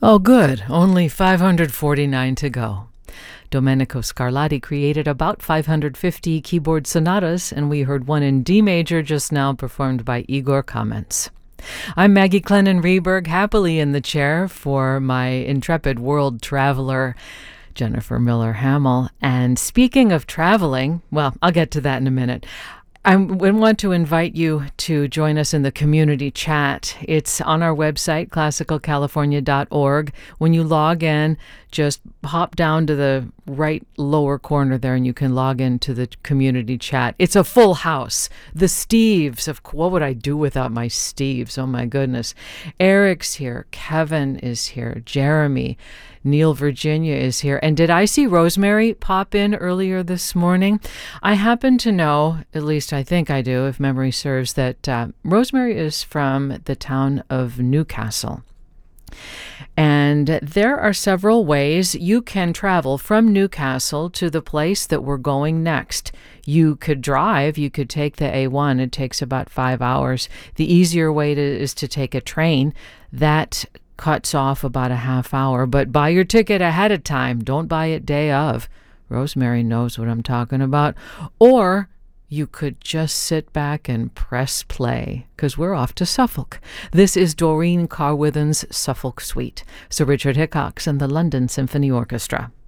Oh, good. Only 549 to go. Domenico Scarlatti created about 550 keyboard sonatas, and we heard one in D major just now performed by Igor Kamens. I'm Maggie Clennon-Reberg, happily in the chair for my intrepid world traveler, Jennifer Miller-Hamill. And speaking of traveling, well, I'll get to that in a minute. I want to invite you to join us in the community chat. It's on our website, classicalcalifornia.org. When you log in, just hop down to the right lower corner there and you can log into the community chat. It's a full house. The Steves, what would I do without my Steves? Oh my goodness. Eric's here. Kevin is here. Jeremy. Neil Virginia is here. And did I see Rosemary pop in earlier this morning? I happen to know, at least I think I do, if memory serves, that Rosemary is from the town of Newcastle. And there are several ways you can travel from Newcastle to the place that we're going next. You could drive. You could take the A1. It takes about 5 hours. The easier way is to take a train. That cuts off about a half hour, but buy your ticket ahead of time. Don't buy it day of. Rosemary knows what I'm talking about. Or you could just sit back and press play, because we're off to Suffolk. This is Doreen Carwithen's Suffolk Suite. Sir Richard Hickox and the London Symphony Orchestra.